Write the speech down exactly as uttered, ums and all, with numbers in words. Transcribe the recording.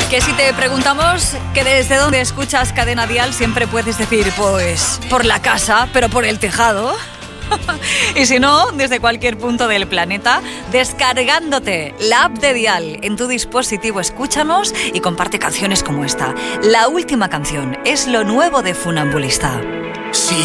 Que si te preguntamos que desde dónde escuchas Cadena Dial, siempre puedes decir, pues, por la casa, pero por el tejado. Y si no, desde cualquier punto del planeta, descargándote la app de Dial en tu dispositivo, escúchanos y comparte canciones como esta. La última canción es lo nuevo de Funambulista. Sí.